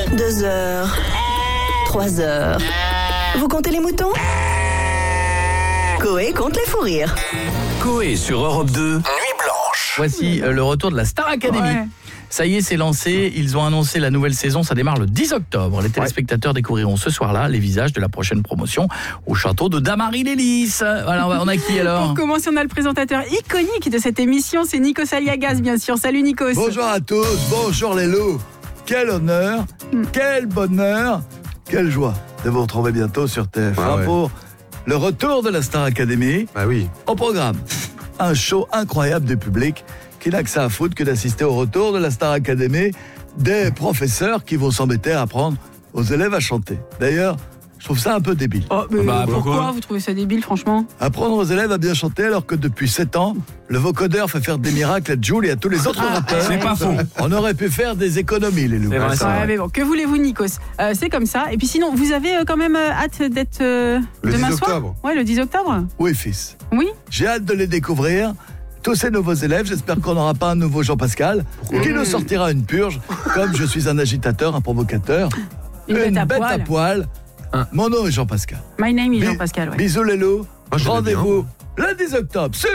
2 heures, 3 heures. Vous comptez les moutons ? Coé compte les fous rires. Coé sur Europe 2, Nuit Blanche. Voici le retour de la Star Academy. Ouais. Ça y est, c'est lancé. Ils ont annoncé la nouvelle saison. Ça démarre le 10 octobre. Les téléspectateurs découvriront ce soir-là les visages de la prochaine promotion au château de Damary-les-Lys. Voilà, on a qui alors ? Pour commencer, on a le présentateur iconique de cette émission, c'est Nikos Aliagas, bien sûr. Salut Nikos. Bonjour à tous, bonjour les loups. Quel honneur, quel bonheur, quelle joie de vous retrouver bientôt sur TF1 pour le retour de la Star Academy. Bah oui. Au programme, un show incroyable du public qui n'a que ça à foutre que d'assister au retour de la Star Academy, des professeurs qui vont s'embêter à apprendre aux élèves à chanter. D'ailleurs, je trouve ça un peu débile. Oh, mais Bah, pourquoi pourquoi vous trouvez ça débile, franchement ? Apprendre aux élèves à bien chanter alors que depuis 7 ans, le vocodeur fait faire des miracles à Jules et à tous les autres rappeurs. C'est pas faux. On aurait pu faire des économies, les loups. C'est vrai, ça. Ouais, mais bon, que voulez-vous, Nikos ? C'est comme ça. Et puis sinon, vous avez quand même hâte d'être demain 10 soir ? octobre. Ouais, le 10 octobre. Oui, fils. Oui. J'ai hâte de les découvrir. Tous ces nouveaux élèves, j'espère qu'on n'aura pas un nouveau Jean-Pascal qui nous sortira une purge, comme je suis un agitateur, un provocateur, Une bête à poil. Mon nom est Jean-Pascal. My name is Jean-Pascal, ouais. Bisous les loups. Moi, je l'aimais Rendez-vous le 10 octobre sur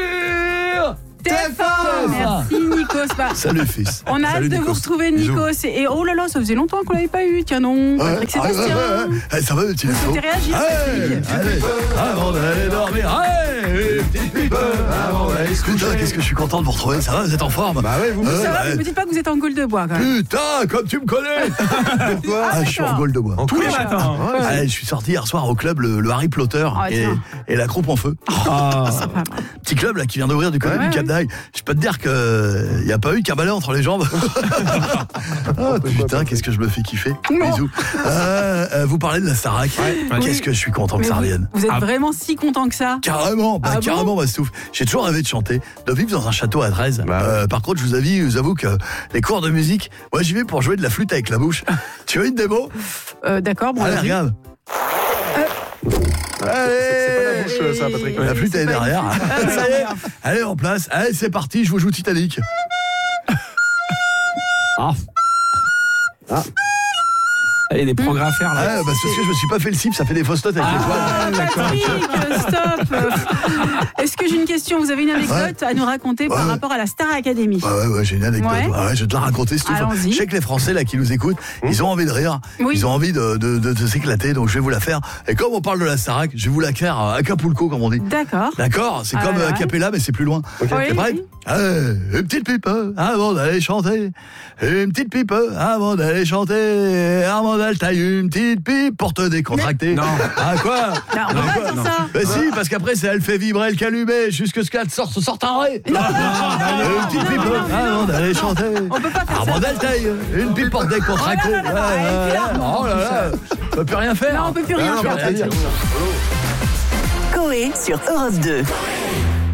TF1. Merci Nikos. Bah, Salut fils. on a hâte Salut, de vous Nikos. retrouver, Bisous. Nikos. Et oh là là, ça faisait longtemps qu'on l'avait pas eu. Tiens non, Patrick Sébastien. Ça va, tu Vous souhaitez réagir, Patrick ? Allez, avant d'aller dormir, allez, petite pipe, avant d'aller se coucher. Putain, qu'est-ce que je suis content de vous retrouver, ça va, vous êtes en forme ? Bah ouais, vous me Ça va, mais me dites pas que vous êtes en gueule de bois quand même. Putain, comme tu me connais. Pourquoi Je suis en gueule de bois. Tous les matins. Je suis sorti hier soir au club, le Harry Potter Ah, tiens. et la Croupe en Feu. Sympa. Petit club là qui vient d'ouvrir du côté Ouais, du Cap ouais. d'Aille. Je peux te dire que y a pas eu qu'un balai entre les jambes. Ah, putain, qu'est-ce que je me fais kiffer. Non. Bisous. Vous parlez de la Starac. Qu'est-ce que je suis content que Mais ça revienne. vous êtes vraiment si content que ça ? Carrément, Ah bon carrément, Bastouf. J'ai toujours rêvé de chanter, de vivre dans un château à 13. Par contre, je vous avoue que les cours de musique, moi j'y vais pour jouer de la flûte avec la bouche. Tu veux une démo ? D'accord, bon. Allez, vas-y. regarde. C'est pas la bouche, ça, Patrick. La flûte elle est pas derrière. une- Ça y est, allez en place. Allez, c'est parti, je vous joue Titanic. Il y a des progrès à faire là. Ouais, parce que je me suis pas fait le slip, ça fait des fausses notes avec les toiles. Patrick, stop. Est-ce que j'ai une question ? Vous avez une anecdote à nous raconter par Ouais. rapport à la Star Academy ? Ouais, j'ai une anecdote. Ouais. Ouais, je vais te la raconter, Steve. Allons-y. Je sais que les Français là qui nous écoutent, ils ont envie de rire, Oui. ils ont envie de s'éclater, donc je vais vous la faire. Et comme on parle de la Starac, je vais vous la faire à Acapulco, comme on dit. D'accord. D'accord, c'est comme ouais. Acapella, mais c'est plus loin. Oui, T'es prête ? oui. Une petite pipe avant d'aller chanter. Une petite pipe avant d'aller chanter. Armandal taille une petite pipe pour te décontracter. Non. Ah quoi ? Non, on peut pas dire ça. Bah si, parce qu'après, elle fait vibrer le calumet jusque ce qu'elle sorte un ré. Une petite pipe avant d'aller chanter. On peut pas faire ça. Armandal taille une pipe pour te décontracter. Oh là là là, et puis là, Oh là là, on peut plus rien faire. Non, on peut plus rien Non, faire. on peut rien dire. Coé sur Europe 2.